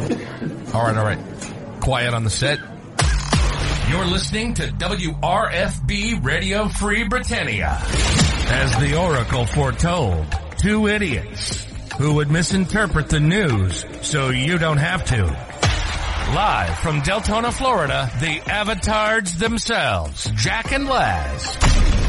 All right. Quiet on the set. You're listening to WRFB Radio Free Britannia. As the Oracle foretold, two idiots who would misinterpret the news so you don't have to. Live from Deltona, Florida, the avatars themselves, Jack and Laz.